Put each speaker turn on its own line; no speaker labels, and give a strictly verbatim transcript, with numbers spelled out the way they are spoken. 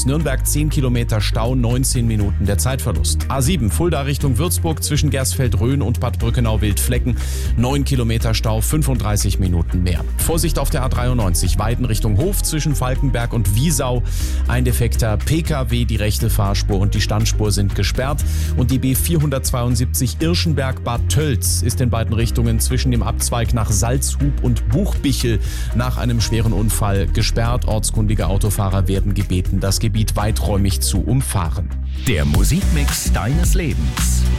Nürnberg zehn Kilometer Stau, neunzehn Minuten der Zeitverlust. A sieben Fulda Richtung Würzburg zwischen Gersfeld-Rhön und Bad Brückenau-Wildflecken, neun Kilometer Stau, fünfunddreißig Minuten mehr. Vorsicht auf der A dreiundneunzig Weiden Richtung Hof zwischen Falkenberg und Wiesau. Ein defekter P K W, die rechte Fahrspur und die Standspur sind gesperrt. Und die B vierhundertzweiundsiebzig Irschenberg-Bad Tölz ist in beiden Richtungen zwischen dem Abzweig nach Salzhub und Buchbichel nach einem schweren Unfall gesperrt. Ortskundige Autofahrer werden gebeten, das Gebiet weiträumig zu umfahren.
Der Musikmix deines Lebens.